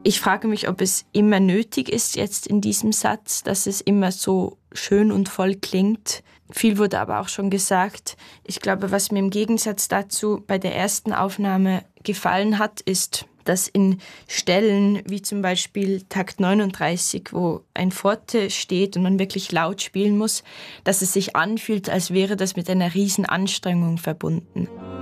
Ich frage mich, ob es immer nötig ist jetzt in diesem Satz, dass es immer so schön und voll klingt. Viel wurde aber auch schon gesagt. Ich glaube, was mir im Gegensatz dazu bei der ersten Aufnahme gefallen hat, ist, dass in Stellen wie zum Beispiel Takt 39, wo ein Forte steht und man wirklich laut spielen muss, dass es sich anfühlt, als wäre das mit einer riesen Anstrengung verbunden.